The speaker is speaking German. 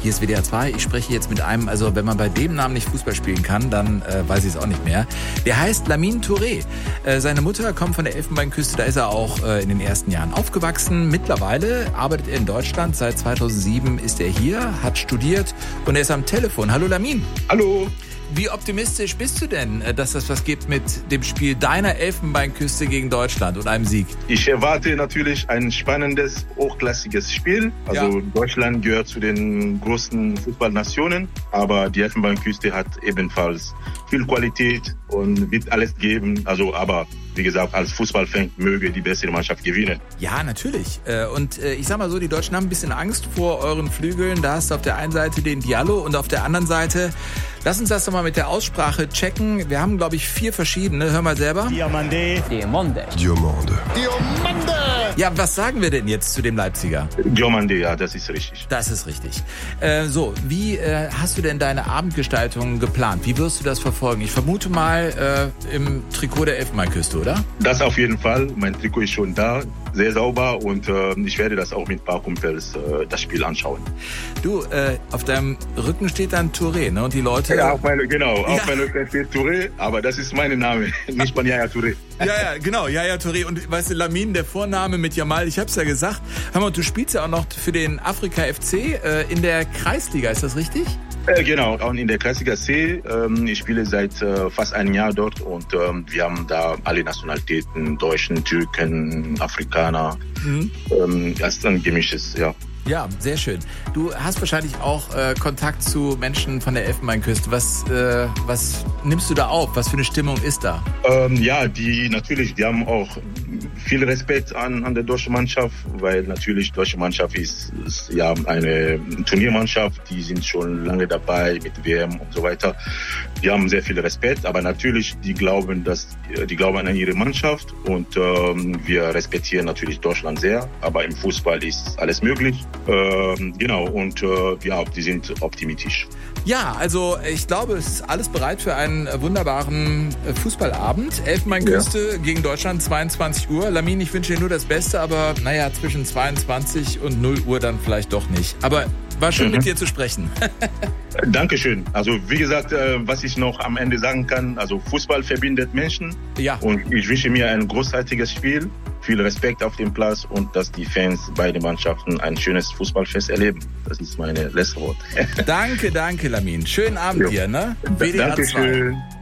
Hier ist WDR 2. Ich spreche jetzt mit einem, also wenn man bei dem Namen nicht Fußball spielen kann, dann weiß ich es auch nicht mehr. Der heißt Lamine Touré. Seine Mutter kommt von der Elfenbeinküste, da ist er auch in den ersten Jahren aufgewachsen. Mittlerweile arbeitet er in Deutschland. Seit 2007 ist er hier, hat studiert und er ist am Telefon. Hallo Lamine. Hallo. Wie optimistisch bist du denn, dass das was gibt mit dem Spiel deiner Elfenbeinküste gegen Deutschland und einem Sieg? Ich erwarte natürlich ein spannendes, hochklassiges Spiel. Also Deutschland gehört zu den großen Fußballnationen, aber die Elfenbeinküste hat ebenfalls viel Qualität und wird alles geben. Also, aber wie gesagt, als Fußballfan möge die bessere Mannschaft gewinnen. Ja, natürlich. Und ich sag mal so, die Deutschen haben ein bisschen Angst vor euren Flügeln. Da hast du auf der einen Seite den Diallo und auf der anderen Seite, lass uns das doch mal mit der Aussprache checken. Wir haben, glaube ich, 4 verschiedene. Hör mal selber. Diomande. Diomande. Diomande. Diomande. Ja, was sagen wir denn jetzt zu dem Leipziger? Diomande, ja, das ist richtig. Das ist richtig. So, wie hast du denn deine Abendgestaltung geplant? Wie wirst du das verfolgen? Ich vermute mal im Trikot der Elfenbeinküste, oder? Das auf jeden Fall. Mein Trikot ist schon da, sehr sauber und ich werde das auch mit ein paar Kumpels das Spiel anschauen. Du, auf deinem Rücken steht dann Touré, ne? Und die Leute... Ja, auf meinem Rücken steht Touré, aber das ist mein Name, nicht von Yaya Touré. Ja, genau, Yaya Touré. Und weißt du, Lamine, der Vorname mit Jamal, ich hab's ja gesagt. Hör mal, du spielst ja auch noch für den Afrika FC in der Kreisliga, ist das richtig? Genau, und in der Kreisliga C. Ich spiele seit fast einem Jahr dort und wir haben da alle Nationalitäten, Deutschen, Türken, Afrikaner. Das ist ein gemischtes, ja. Ja, sehr schön. Du hast wahrscheinlich auch Kontakt zu Menschen von der Elfenbeinküste. Was nimmst du da auf? Was für eine Stimmung ist da? Ja, die haben auch viel Respekt an der deutschen Mannschaft, weil natürlich die deutsche Mannschaft ist ja eine Turniermannschaft, die sind schon lange dabei mit WM und so weiter. Die haben sehr viel Respekt, aber natürlich die glauben an ihre Mannschaft und wir respektieren natürlich Deutschland sehr, aber im Fußball ist alles möglich. Genau, und die sind optimistisch. Ja, also ich glaube, es ist alles bereit für einen wunderbaren Fußballabend. Elfenbeinküste gegen Deutschland, 22 Uhr. Lamine, ich wünsche dir nur das Beste, aber naja, zwischen 22 und 0 Uhr dann vielleicht doch nicht. Aber war schön mit dir zu sprechen. Dankeschön. Also wie gesagt, was ich noch am Ende sagen kann, also Fußball verbindet Menschen. Ja. Und ich wünsche mir ein großartiges Spiel, viel Respekt auf dem Platz und dass die Fans beide Mannschaften ein schönes Fußballfest erleben. Das ist meine letzte Wort. Danke, Lamine. Schönen Abend dir, ne? Dankeschön.